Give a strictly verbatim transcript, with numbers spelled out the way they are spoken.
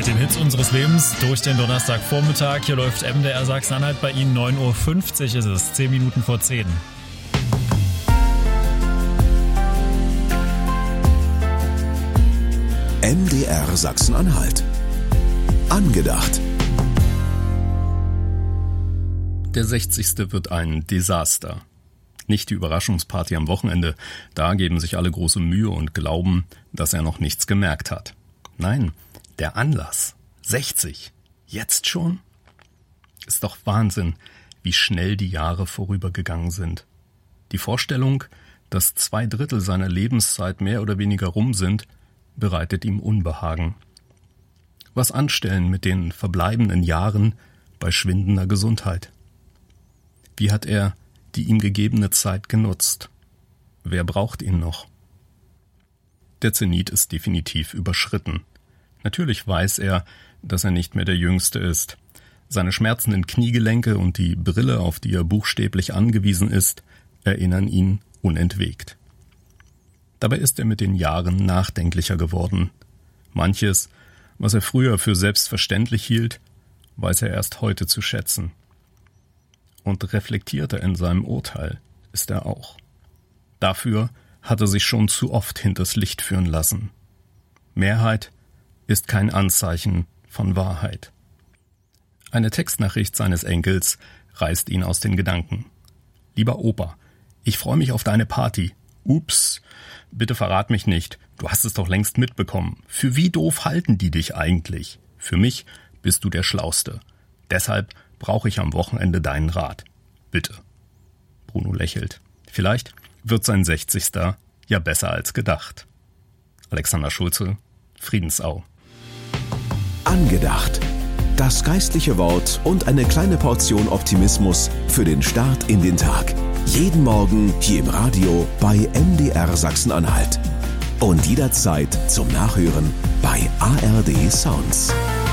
Mit den Hits unseres Lebens durch den Donnerstagvormittag. Hier läuft M D R Sachsen-Anhalt bei Ihnen. neun Uhr fünfzig ist es, zehn Minuten vor zehn. M D R Sachsen-Anhalt. Angedacht. Der sechzigste wird ein Desaster. Nicht die Überraschungsparty am Wochenende, da geben sich alle große Mühe und glauben, dass er noch nichts gemerkt hat. Nein, der Anlass. sechzig. Jetzt schon? Ist doch Wahnsinn, wie schnell die Jahre vorübergegangen sind. Die Vorstellung, dass zwei Drittel seiner Lebenszeit mehr oder weniger rum sind, bereitet ihm Unbehagen. Was anstellen mit den verbleibenden Jahren bei schwindender Gesundheit? Wie hat er die ihm gegebene Zeit genutzt? Wer braucht ihn noch? Der Zenit ist definitiv überschritten. Natürlich weiß er, dass er nicht mehr der Jüngste ist. Seine schmerzenden Kniegelenke und die Brille, auf die er buchstäblich angewiesen ist, erinnern ihn unentwegt. Dabei ist er mit den Jahren nachdenklicher geworden. Manches, was er früher für selbstverständlich hielt, weiß er erst heute zu schätzen. Und reflektierter in seinem Urteil ist er auch. Dafür hat er sich schon zu oft hinters Licht führen lassen. Mehrheit ist kein Anzeichen von Wahrheit. Eine Textnachricht seines Enkels reißt ihn aus den Gedanken. Lieber Opa, ich freue mich auf deine Party. Ups, bitte verrat mich nicht, du hast es doch längst mitbekommen. Für wie doof halten die dich eigentlich? Für mich bist du der Schlauste. Deshalb brauche ich am Wochenende deinen Rat. Bitte. Bruno lächelt. Vielleicht wird sein sechzigster ja besser als gedacht. Alexander Schulze, Friedensau. Angedacht. Das geistliche Wort und eine kleine Portion Optimismus für den Start in den Tag. Jeden Morgen hier im Radio bei M D R Sachsen-Anhalt. Und jederzeit zum Nachhören bei A R D Sounds.